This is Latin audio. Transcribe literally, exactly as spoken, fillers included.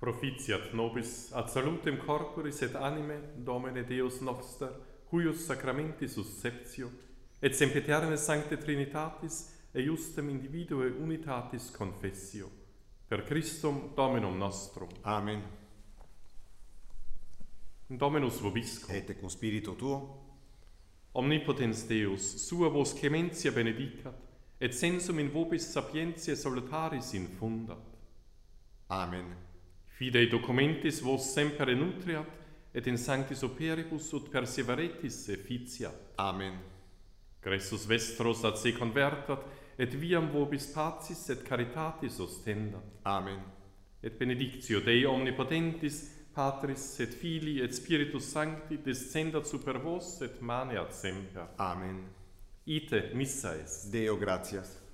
Propitiat nobis ad salutem corporis et anime Domine Deus noster, huius sacramentis susceptio, et sempiterne sancte Trinitatis, e justem individue unitatis confessio. Per Christum Dominum nostrum. Amen. Dominus vobiscum. Et cum spiritu tuo, Omnipotens Deus, sua vos clementia benedicat, et sensum in vobis sapientiae salutaris infundat. Amen. Fidei documentis vos semper nutriat, et in sanctis operibus ut perseveretis efficiat. Amen. Gressus vestros ad se convertat, et viam vobis pacis et caritatis ostendat. Amen. Et benedictio Dei omnipotentis, Patris et Filii et Spiritus Sancti, descendat super vos et maneat semper. Amen. Ite missa est. Deo gratias.